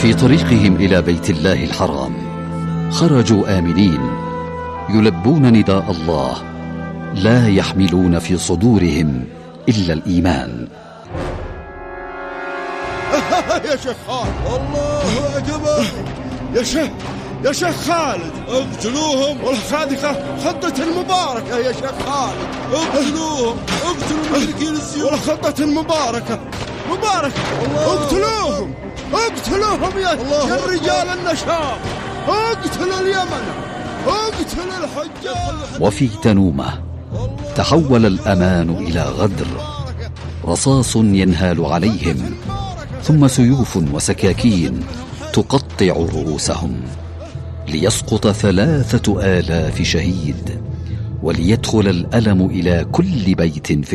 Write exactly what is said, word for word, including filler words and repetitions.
في طريقهم إلى بيت الله الحرام خرجوا آمنين يلبون نداء الله، لا يحملون في صدورهم إلا الإيمان. يا شيخ خالد، الله أكبر. يا شيخ يا شيخ خالد، اقتلوهم والخاذقة خطة المباركة. يا شيخ خالد اقتلوهم، اقتلوا المشركين السيوف والخطة المباركة مباركة. اقتلوهم اقتلوهم يا, يا الرجال النشاط، اقتلوا اليمن، اقتلوا الحجاج. وفي تنومة تحول الأمان إلى غدر، رصاص ينهال عليهم، ثم سيوف وسكاكين تقطع رؤوسهم، ليسقط ثلاثة آلاف شهيد، وليدخل الألم إلى كل بيت في